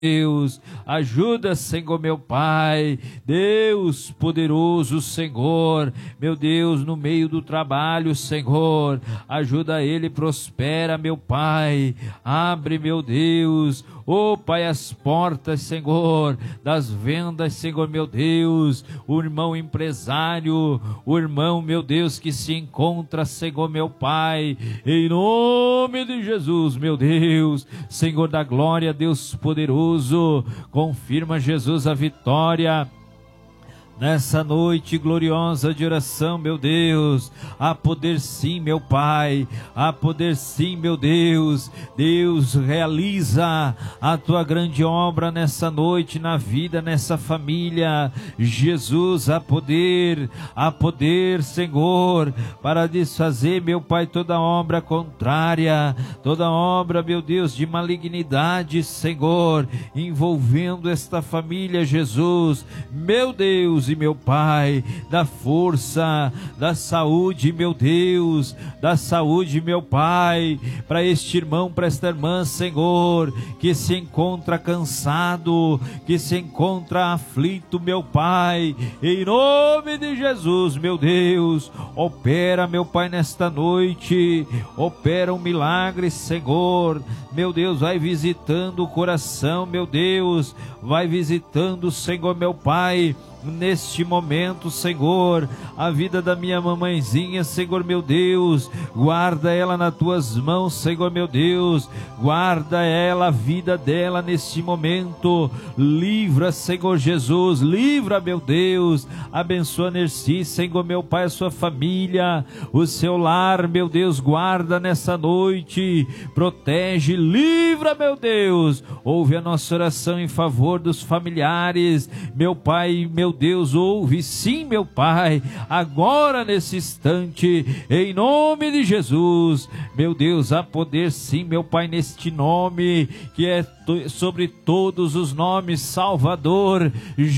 Deus, ajuda, Senhor, meu Pai, Deus poderoso, Senhor, meu Deus, no meio do trabalho, Senhor, ajuda ele, prospera, meu Pai, abre, meu Deus, ó Pai, as portas, Senhor, das vendas, Senhor, meu Deus, o irmão empresário, o irmão, meu Deus, que se encontra, Senhor, meu Pai, em nome de Jesus, meu Deus, Senhor da glória, Deus poderoso, confirma, Jesus, a vitória nessa noite gloriosa de oração, meu Deus. Há poder sim, meu Pai, há poder sim, meu Deus. Deus, realiza a tua grande obra nessa noite, na vida, nessa família. Jesus, há poder, Senhor, para desfazer, meu Pai, toda obra contrária, toda obra, meu Deus, de malignidade, Senhor, envolvendo esta família, Jesus, meu Deus e meu Pai, da força, da saúde, meu Deus, da saúde, meu Pai, para este irmão, para esta irmã, Senhor, que se encontra cansado, que se encontra aflito, meu Pai, em nome de Jesus, meu Deus, opera, meu Pai, nesta noite, opera um milagre, Senhor, meu Deus, vai visitando o coração, meu Deus, vai visitando, Senhor, meu Pai, neste momento, Senhor, a vida da minha mamãezinha, Senhor, meu Deus, guarda ela nas tuas mãos, Senhor, meu Deus, guarda ela, a vida dela neste momento, livra, Senhor Jesus, livra, meu Deus, abençoa Nerci, Senhor, meu Pai, a sua família, o seu lar, meu Deus, guarda nessa noite, protege, livra, meu Deus, ouve a nossa oração em favor dos familiares, meu Pai, meu Deus, ouve sim, meu Pai, agora nesse instante, em nome de Jesus, meu Deus, há poder sim, meu Pai, neste nome, que é sobre todos os nomes, Salvador,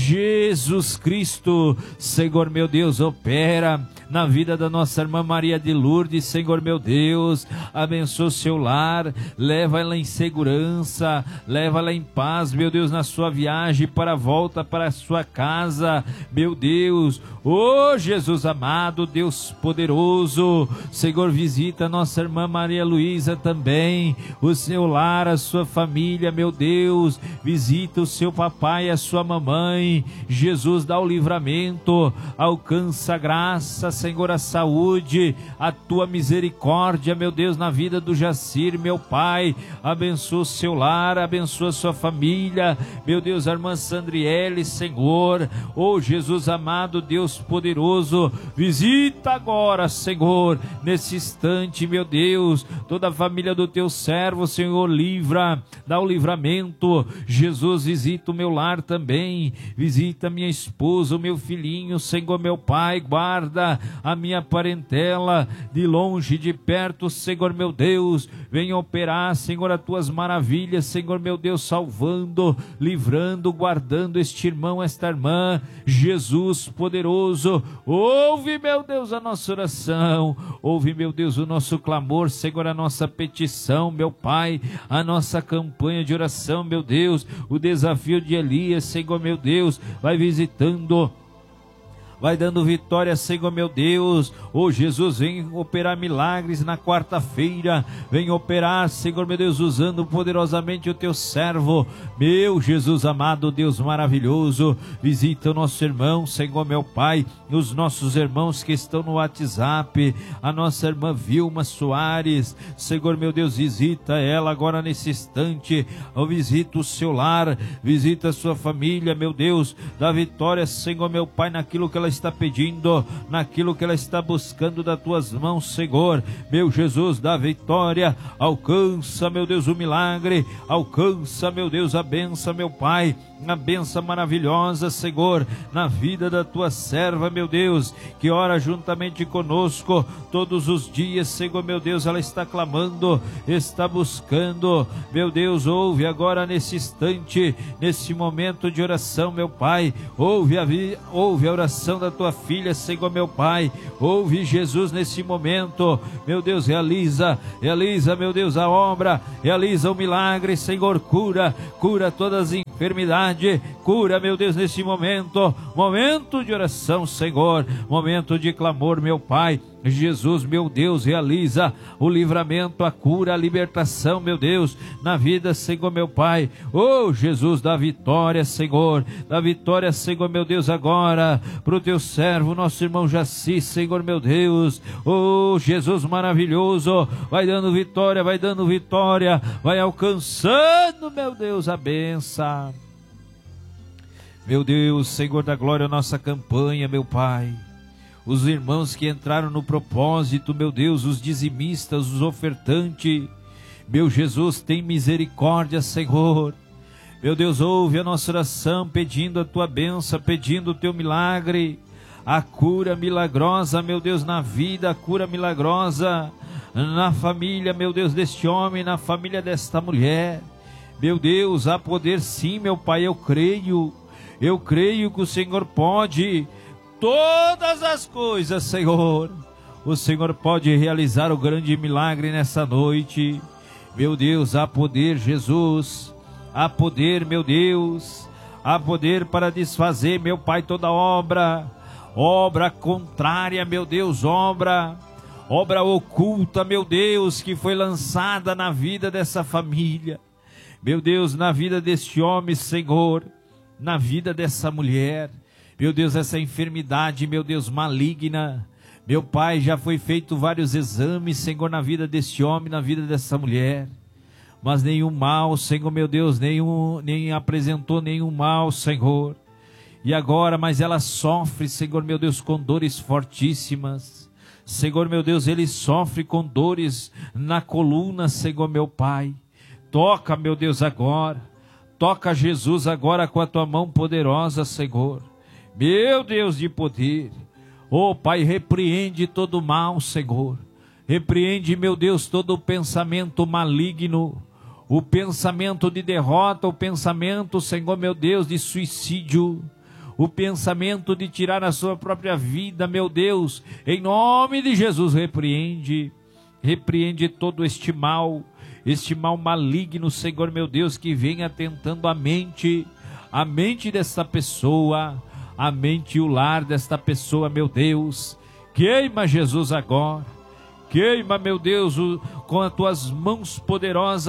Jesus Cristo, Senhor, meu Deus, opera na vida da nossa irmã Maria de Lourdes, Senhor, meu Deus, abençoa o seu lar, leva ela em segurança, leva ela em paz, meu Deus, na sua viagem para a volta para a sua casa, meu Deus, oh Jesus amado, Deus poderoso, Senhor, visita a nossa irmã Maria Luísa também, o seu lar, a sua família, meu Deus, visita o seu papai e a sua mamãe, Jesus, dá o livramento, alcança a graça, Senhor, a saúde, a tua misericórdia, meu Deus, na vida do Jacir, meu Pai, abençoa o seu lar, abençoa a sua família, meu Deus, a irmã Sandriele, Senhor, oh Jesus amado, Deus poderoso, visita agora, Senhor, nesse instante, meu Deus, toda a família do teu servo, Senhor, livra, dá o livramento, Jesus, visita o meu lar também, visita minha esposa, o meu filhinho, Senhor, meu Pai, guarda a minha parentela, de longe, de perto, Senhor, meu Deus, venha operar, Senhor, as tuas maravilhas, Senhor, meu Deus, salvando, livrando, guardando este irmão, esta irmã, Jesus poderoso, ouve, meu Deus, a nossa oração, ouve, meu Deus, o nosso clamor, Senhor, a nossa petição, meu Pai, a nossa campanha de oração, meu Deus, o desafio de Elias, Senhor, meu Deus, vai visitando, vai dando vitória, Senhor, meu Deus, oh Jesus, vem operar milagres na quarta-feira, vem operar, Senhor, meu Deus, usando poderosamente o teu servo, meu Jesus amado, Deus maravilhoso, visita o nosso irmão, Senhor, meu Pai, os nossos irmãos que estão no WhatsApp, a nossa irmã Vilma Soares, Senhor, meu Deus, visita ela agora nesse instante, visita o seu lar, visita a sua família, meu Deus, dá vitória, Senhor, meu Pai, naquilo que ela está pedindo, naquilo que ela está buscando das tuas mãos, Senhor, meu Jesus, dá vitória, alcança, meu Deus, o milagre, alcança, meu Deus, a bênção, meu Pai, a bênção maravilhosa, Senhor, na vida da tua serva, meu Deus, que ora juntamente conosco todos os dias, Senhor, meu Deus, ela está clamando, está buscando, meu Deus, ouve agora nesse instante, nesse momento de oração, meu Pai, ouve a oração da tua filha, Senhor meu Pai. Ouve, Jesus, nesse momento, meu Deus, realiza, meu Deus, a obra, realiza o milagre, Senhor, cura todas as enfermidades, cura, meu Deus, nesse momento de oração, Senhor, momento de clamor, meu Pai. Jesus, meu Deus, realiza o livramento, a cura, a libertação, meu Deus, na vida, Senhor, meu Pai. Oh, Jesus, dá vitória, Senhor, meu Deus, agora, para o teu servo, nosso irmão Jaci, Senhor, meu Deus. Oh, Jesus maravilhoso, vai dando vitória, vai alcançando, meu Deus, a bênção. Meu Deus, Senhor da glória, nossa campanha, meu Pai. Os irmãos que entraram no propósito, meu Deus, os dizimistas, os ofertantes, meu Jesus, tem misericórdia, Senhor. Meu Deus, ouve a nossa oração, pedindo a tua bênção, pedindo o teu milagre, a cura milagrosa, meu Deus, na vida, a cura milagrosa na família, meu Deus, deste homem, na família desta mulher. Meu Deus, há poder sim, meu Pai, eu creio que o Senhor pode todas as coisas, Senhor. O Senhor pode realizar o grande milagre nessa noite. Meu Deus, há poder, Jesus, há poder, meu Deus, há poder para desfazer, meu Pai, toda obra contrária, meu Deus, obra oculta, meu Deus, que foi lançada na vida dessa família, meu Deus, na vida deste homem, Senhor, na vida dessa mulher. Meu Deus, essa enfermidade, meu Deus, maligna, meu Pai, já foi feito vários exames, Senhor, na vida deste homem, na vida dessa mulher, mas nenhum mal, Senhor, meu Deus, nem apresentou nenhum mal, Senhor. E agora, mas ela sofre, Senhor, meu Deus, com dores fortíssimas. Senhor, meu Deus, ele sofre com dores na coluna, Senhor, meu Pai. Toca, meu Deus, agora. Toca, Jesus, agora com a tua mão poderosa, Senhor. Meu Deus de poder, oh Pai, repreende todo mal, Senhor, repreende, meu Deus, todo o pensamento maligno, o pensamento de derrota, o pensamento, Senhor, meu Deus, de suicídio, o pensamento de tirar a sua própria vida, meu Deus, em nome de Jesus, repreende todo este mal maligno, Senhor, meu Deus, que vem atentando a mente dessa pessoa, a mente e o lar desta pessoa, meu Deus. Queima, Jesus, agora. Queima, meu Deus, com as tuas mãos poderosas.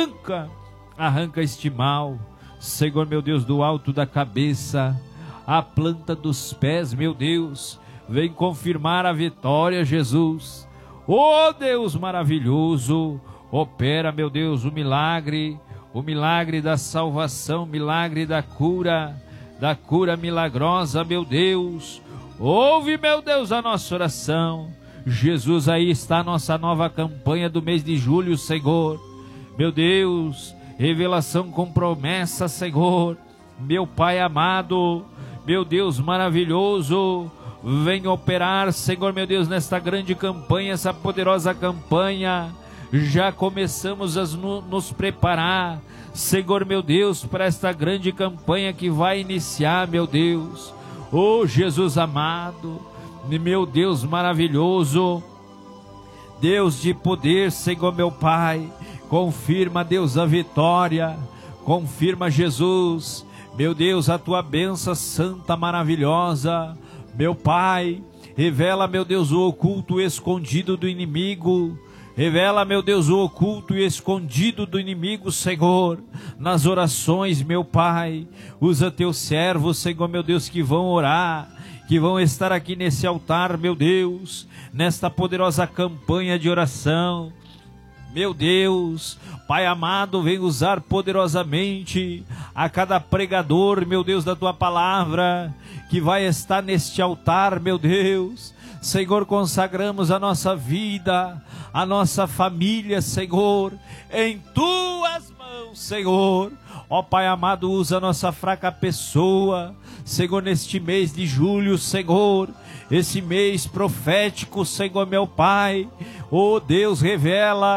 Arranca este mal, Senhor, meu Deus, do alto da cabeça, a planta dos pés, meu Deus. Vem confirmar a vitória, Jesus. Oh, Deus maravilhoso, opera, meu Deus, o milagre da salvação, milagre da cura milagrosa, meu Deus. Ouve, meu Deus, a nossa oração. Jesus, aí está a nossa nova campanha do mês de julho, Senhor. Meu Deus, revelação com promessa, Senhor. Meu Pai amado, meu Deus maravilhoso, vem operar, Senhor, meu Deus, nesta grande campanha, essa poderosa campanha. Já começamos a nos preparar, Senhor, meu Deus, para esta grande campanha que vai iniciar, meu Deus. Oh, Jesus amado, meu Deus maravilhoso, Deus de poder, Senhor, meu Pai, confirma, Deus, a vitória, confirma, Jesus, meu Deus, a tua bênção santa, maravilhosa, meu Pai, revela, meu Deus, o oculto escondido do inimigo. Revela, meu Deus, o oculto e escondido do inimigo, Senhor, nas orações, meu Pai. Usa teus servos, Senhor, meu Deus, que vão orar, que vão estar aqui nesse altar, meu Deus, nesta poderosa campanha de oração. Meu Deus, Pai amado, vem usar poderosamente a cada pregador, meu Deus, da tua palavra, que vai estar neste altar, meu Deus. Senhor, consagramos a nossa vida, a nossa família, Senhor, em tuas mãos, Senhor. Ó Pai amado, usa a nossa fraca pessoa, Senhor, neste mês de julho, Senhor, esse mês profético, Senhor, meu Pai. Ó Deus, revela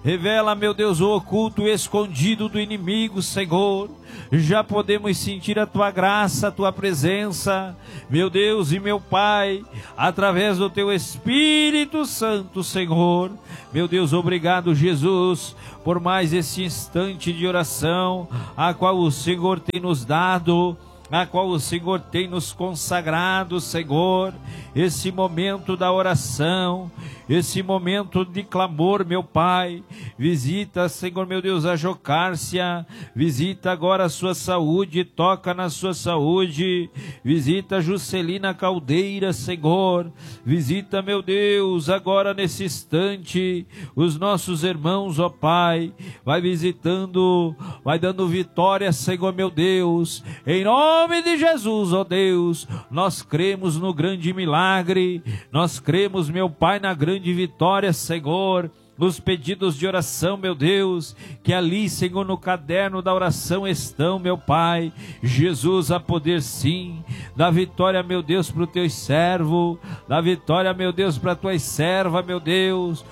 Revela, meu Deus, o oculto, o escondido do inimigo, Senhor. Já podemos sentir a Tua graça, a Tua presença, meu Deus e meu Pai, através do Teu Espírito Santo, Senhor. Meu Deus, obrigado, Jesus, por mais esse instante de oração, a qual o Senhor tem nos dado, a qual o Senhor tem nos consagrado, Senhor, esse momento da oração, esse momento de clamor, meu Pai. Visita, Senhor, meu Deus, a Jocárcia, visita agora a sua saúde, toca na sua saúde, visita a Juscelina Caldeira, Senhor, visita, meu Deus, agora nesse instante, os nossos irmãos, ó Pai, vai visitando, vai dando vitória, Senhor, meu Deus, em nome de Jesus, ó Deus, nós cremos no grande milagre, nós cremos, meu Pai, na grande vitória, Senhor. Os pedidos de oração, meu Deus, que ali, Senhor, no caderno da oração estão, meu Pai. Jesus, a poder sim, dá vitória, meu Deus, para o teu servo, dá vitória, meu Deus, para a tua serva, meu Deus.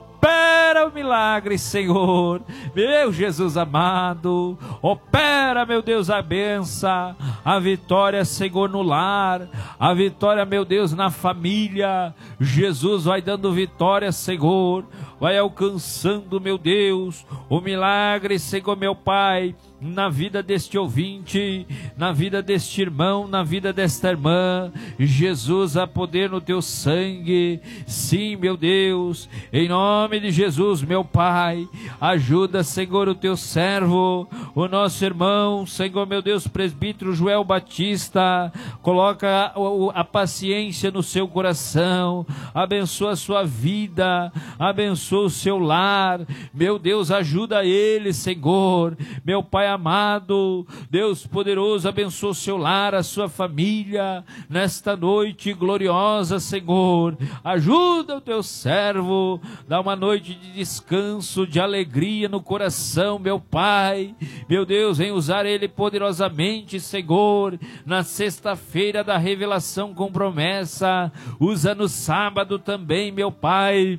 Opera o milagre, Senhor, meu Jesus amado. Opera, meu Deus, a bênção, a vitória, Senhor, no lar, a vitória, meu Deus, na família. Jesus vai dando vitória, Senhor, vai alcançando, meu Deus, o milagre, Senhor, meu Pai, na vida deste ouvinte, na vida deste irmão, na vida desta irmã. Jesus, a poder no teu sangue, sim, meu Deus, em nome de Jesus, meu Pai, ajuda, Senhor, o teu servo, o nosso irmão, Senhor, meu Deus, presbítero Joel Batista, coloca a paciência no seu coração, abençoa a sua vida, abençoa o seu lar, meu Deus, ajuda ele, Senhor, meu Pai amado, Deus poderoso, abençoa o seu lar, a sua família, nesta noite gloriosa, Senhor, ajuda o teu servo, dá uma noite de descanso, de alegria no coração, meu Pai, meu Deus, vem usar ele poderosamente, Senhor, na sexta-feira da revelação com promessa, usa no sábado também, meu Pai,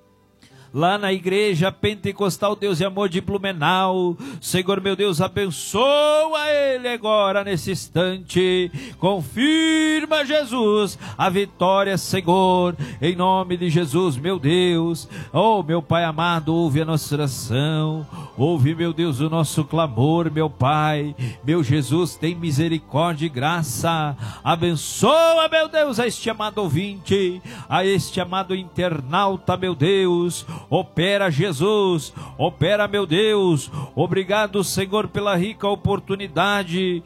lá na igreja pentecostal Deus e Amor de Blumenau. Senhor, meu Deus, abençoa ele agora nesse instante, confirma, Jesus, a vitória, Senhor, em nome de Jesus, meu Deus. Oh, meu Pai amado, ouve a nossa oração, ouve, meu Deus, o nosso clamor, meu Pai, meu Jesus, tem misericórdia e graça, abençoa, meu Deus, a este amado ouvinte, a este amado internauta, meu Deus. Opera, Jesus, opera, meu Deus. Obrigado, Senhor, pela rica oportunidade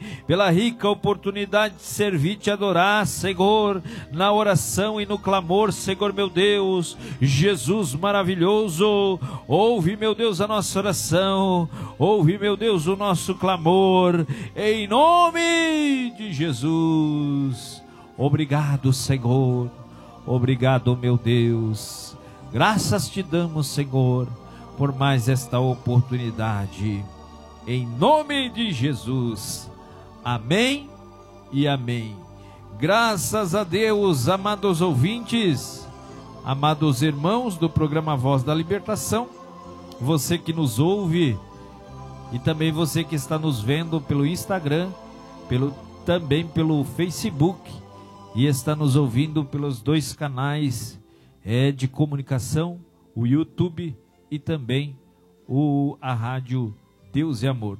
de servir, te adorar, Senhor, na oração e no clamor, Senhor, meu Deus. Jesus maravilhoso, ouve, meu Deus, a nossa oração, ouve, meu Deus, o nosso clamor, em nome de Jesus. Obrigado, Senhor, obrigado, meu Deus. Graças te damos, Senhor, por mais esta oportunidade, em nome de Jesus, amém e amém. Graças a Deus, amados ouvintes, amados irmãos do programa Voz da Libertação, você que nos ouve e também você que está nos vendo pelo Instagram, também pelo Facebook e está nos ouvindo pelos dois canais de comunicação, o YouTube e também a rádio Deus e Amor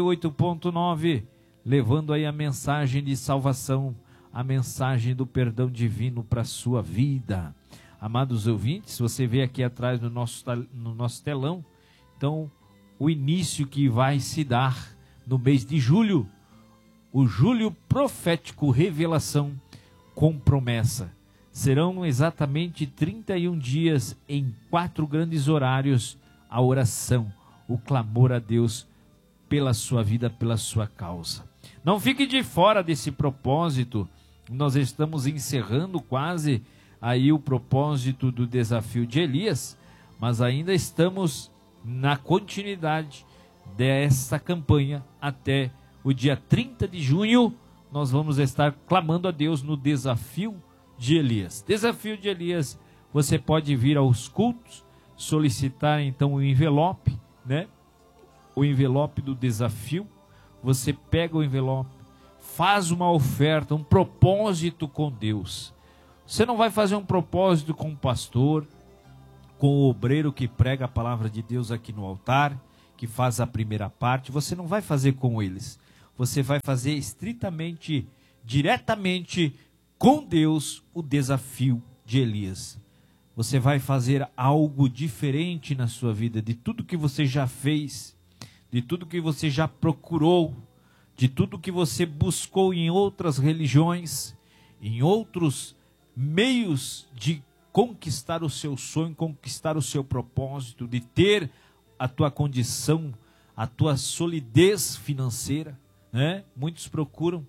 98.9, levando aí a mensagem de salvação, a mensagem do perdão divino para a sua vida. Amados ouvintes, você vê aqui atrás no nosso telão, então, o início que vai se dar no mês de julho, o julho profético Revelação com Promessa. Serão exatamente 31 dias em 4 grandes horários, a oração, o clamor a Deus pela sua vida, pela sua causa. Não fique de fora desse propósito, nós estamos encerrando quase aí o propósito do desafio de Elias, mas ainda estamos na continuidade dessa campanha até o dia 30 de junho, nós vamos estar clamando a Deus no desafio de Elias. Desafio de Elias, você pode vir aos cultos, solicitar então o envelope, né? O envelope do desafio. Você pega o envelope, faz uma oferta, um propósito com Deus. Você não vai fazer um propósito com o pastor, com o obreiro que prega a palavra de Deus aqui no altar, que faz a primeira parte. Você não vai fazer com eles. Você vai fazer estritamente, diretamente com Deus, o desafio de Elias. Você vai fazer algo diferente na sua vida, de tudo que você já fez, de tudo que você já procurou, de tudo que você buscou em outras religiões, em outros meios de conquistar o seu sonho, conquistar o seu propósito, de ter a tua condição, a tua solidez financeira, né? Muitos procuram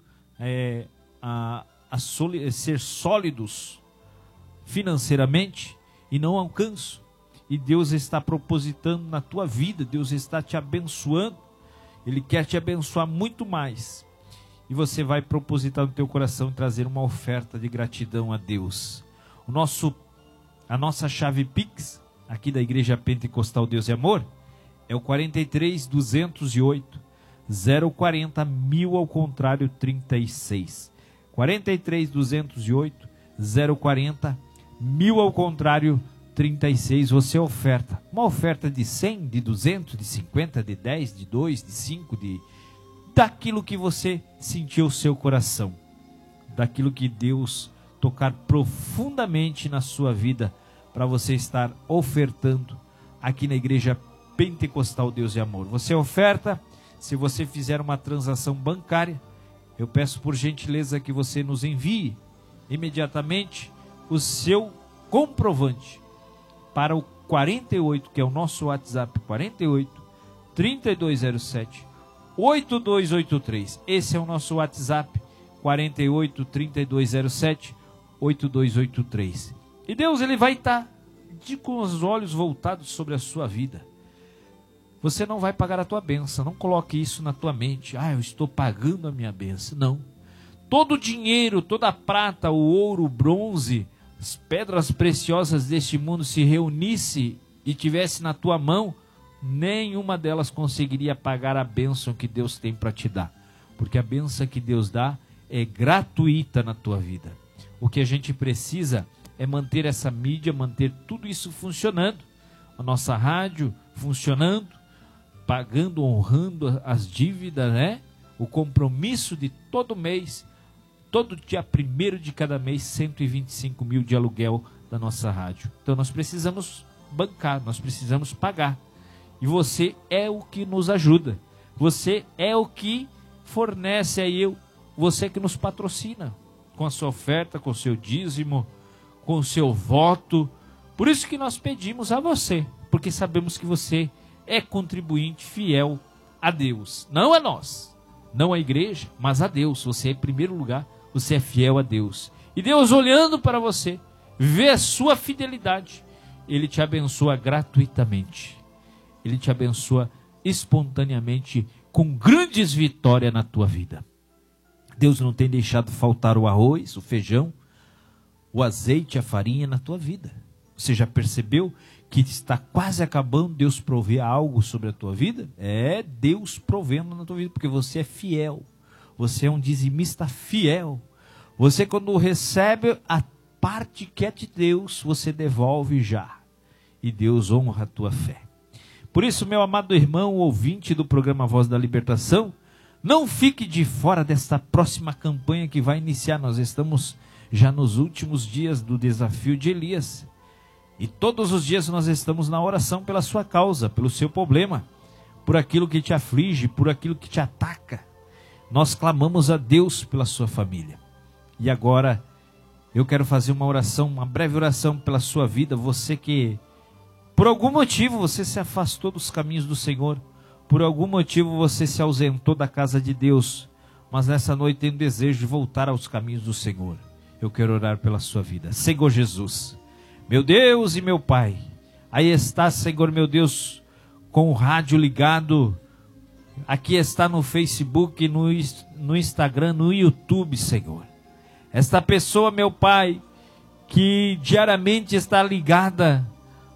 ser sólidos financeiramente e não alcançam. E Deus está propositando na tua vida, Deus está te abençoando, Ele quer te abençoar muito mais. E você vai propositar no teu coração trazer uma oferta de gratidão a Deus. A nossa chave Pix, aqui da Igreja Pentecostal Deus e Amor, é o 43 208 040 1000 ao contrário 36. 43 208 040 1000 ao contrário 36. Você oferta. Uma oferta de 100, de 200, de 50, de 10, de 2, de 5, daquilo que você sentiu o seu coração. Daquilo que Deus tocar profundamente na sua vida, para você estar ofertando aqui na Igreja Pentecostal Deus e Amor. Você oferta. Se você fizer uma transação bancária, eu peço por gentileza que você nos envie imediatamente o seu comprovante para o 48, que é o nosso WhatsApp, 48 3207 8283. Esse é o nosso WhatsApp, 48 3207 8283. E Deus, Ele vai estar com os olhos voltados sobre a sua vida. Você não vai pagar a tua bênção. Não coloque isso na tua mente. Eu estou pagando a minha bênção. Não. Todo o dinheiro, toda a prata, o ouro, o bronze, as pedras preciosas deste mundo se reunisse e tivesse na tua mão, nenhuma delas conseguiria pagar a bênção que Deus tem para te dar. Porque a bênção que Deus dá é gratuita na tua vida. O que a gente precisa é manter essa mídia, manter tudo isso funcionando. A nossa rádio funcionando, pagando, honrando as dívidas, né? O compromisso de todo mês, todo dia 1º de cada mês, 125 mil de aluguel da nossa rádio. Então nós precisamos bancar, nós precisamos pagar. E você é o que nos ajuda. Você é o que fornece você que nos patrocina com a sua oferta, com o seu dízimo, com o seu voto. Por isso que nós pedimos a você, porque sabemos que você é contribuinte fiel a Deus, não a nós, não a igreja, mas a Deus. Você em primeiro lugar, você é fiel a Deus. E Deus, olhando para você, vê a sua fidelidade, Ele te abençoa gratuitamente. Ele te abençoa espontaneamente, com grandes vitórias na tua vida. Deus não tem deixado faltar o arroz, o feijão, o azeite, a farinha na tua vida. Você já percebeu que está quase acabando Deus prover algo sobre a tua vida? É Deus provendo na tua vida, porque você é fiel. Você é um dizimista fiel. Você, quando recebe a parte que é de Deus, você devolve já. E Deus honra a tua fé. Por isso, meu amado irmão, ouvinte do programa Voz da Libertação, não fique de fora desta próxima campanha que vai iniciar. Nós estamos já nos últimos dias do desafio de Elias. E todos os dias nós estamos na oração pela sua causa, pelo seu problema, por aquilo que te aflige, por aquilo que te ataca. Nós clamamos a Deus pela sua família. E agora eu quero fazer uma oração, uma breve oração pela sua vida. Você que, por algum motivo, você se afastou dos caminhos do Senhor. Por algum motivo você se ausentou da casa de Deus. Mas nessa noite tem um desejo de voltar aos caminhos do Senhor. Eu quero orar pela sua vida. Senhor Jesus, meu Deus e meu Pai, aí está, Senhor, meu Deus, com o rádio ligado, aqui está no Facebook, no Instagram, no YouTube, Senhor. Esta pessoa, meu Pai, que diariamente está ligada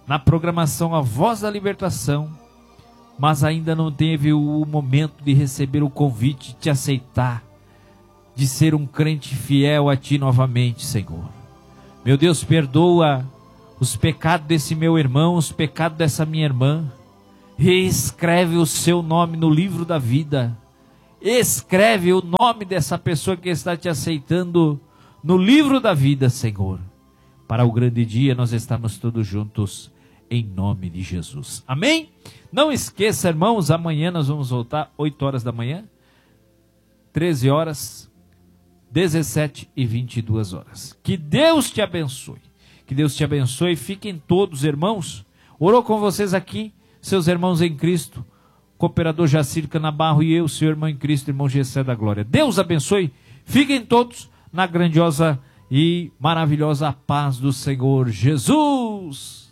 na programação A Voz da Libertação, mas ainda não teve o momento de receber o convite, de te aceitar, de ser um crente fiel a Ti novamente, Senhor. Meu Deus, perdoa os pecados desse meu irmão, os pecados dessa minha irmã. Reescreve o seu nome no livro da vida. Escreve o nome dessa pessoa que está te aceitando no livro da vida, Senhor. Para o grande dia nós estamos todos juntos, em nome de Jesus. Amém? Não esqueça, irmãos, amanhã nós vamos voltar 8 horas da manhã, 13 horas, 17 e 22 horas. Que Deus te abençoe. Que Deus te abençoe. Fiquem todos, irmãos. Orou com vocês aqui, seus irmãos em Cristo, cooperador Jacir Canabarro e eu, seu irmão em Cristo, irmão Gessé da Glória. Deus abençoe. Fiquem todos na grandiosa e maravilhosa paz do Senhor Jesus.